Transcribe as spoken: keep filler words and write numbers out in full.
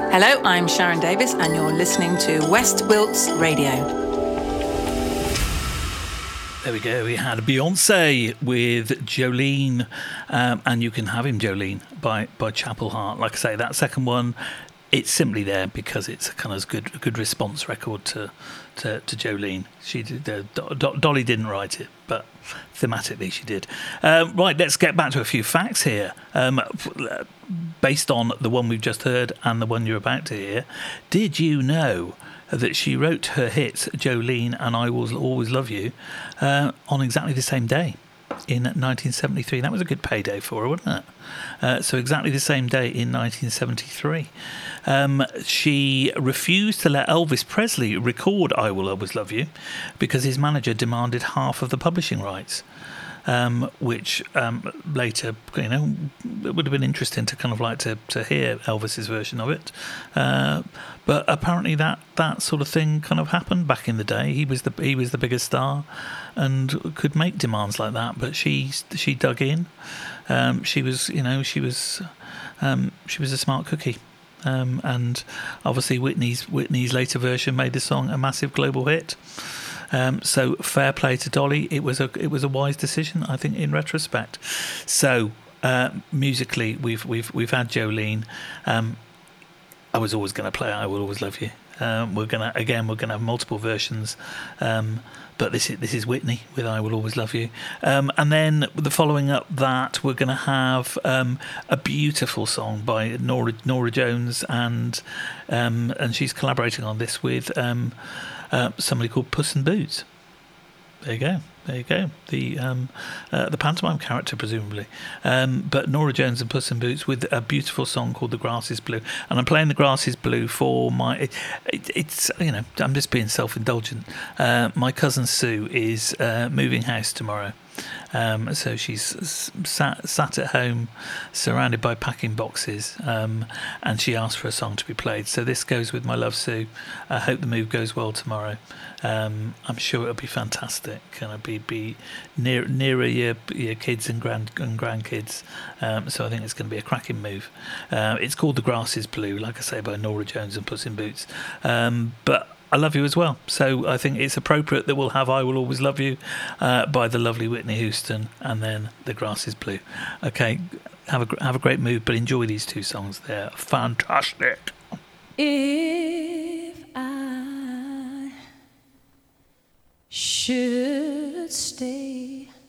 Hello, I'm Sharon Davis, and you're listening to West Wilts Radio. There we go. We had Beyonce with Jolene, um, and You Can Have Him, Jolene, by by Chapel Hart. Like I say, that second one, it's simply there because it's a kind of good a good response record to to, to Jolene. She did, uh, Do- Do- Dolly didn't write it, but thematically she did. Um, right, let's get back to a few facts here. Um, based on the one we've just heard and the one you're about to hear, did you know that she wrote her hits Jolene and I Will Always Love You uh, on exactly the same day in nineteen seventy-three? That was a good payday for her, wasn't it? Uh, so exactly the same day in nineteen seventy-three. Um, she refused to let Elvis Presley record I Will Always Love You because his manager demanded half of the publishing rights. Um, which um, later, you know, it would have been interesting to kind of like to, to hear Elvis's version of it. Uh, but apparently that, that sort of thing kind of happened back in the day. He was the he was the biggest star and could make demands like that. But she she dug in. Um, she was, you know, she was um, she was a smart cookie. Um, and obviously Whitney's Whitney's later version made the song a massive global hit. Um, so fair play to Dolly. It was a it was a wise decision, I think, in retrospect. So uh, musically, we've we've we've had Jolene. Um, I was always going to play I Will Always Love You. Um, we're gonna again we're gonna have multiple versions, um, but this is this is Whitney with I Will Always Love You. Um, and then the following up that we're gonna have um, a beautiful song by Nora Nora Jones, and um, and she's collaborating on this with. Um, Uh, somebody called Puss in Boots. There you go. There you go. The um, uh, the pantomime character, presumably. Um, but Nora Jones and Puss in Boots with a beautiful song called "The Grass Is Blue." And I'm playing "The Grass Is Blue" for my. It, it, it's you know I'm just being self-indulgent. Uh, my cousin Sue is uh, moving house tomorrow. Um, so she's sat, sat at home surrounded by packing boxes, um, and she asked for a song to be played. So this goes with My Love Sue. I hope the move goes well tomorrow. Um, I'm sure it'll be fantastic. Gonna be be near nearer your your kids and grand and grandkids. Um, so I think it's going to be a cracking move. Uh, it's called "The Grass Is Blue," like I say, by Nora Jones and Puss in Boots. Um, but I love you as well. So I think it's appropriate that we'll have I Will Always Love You uh, by the lovely Whitney Houston, and then The Grass Is Blue. Okay, have a, have a great mood, but enjoy these two songs. They're fantastic. If I should stay,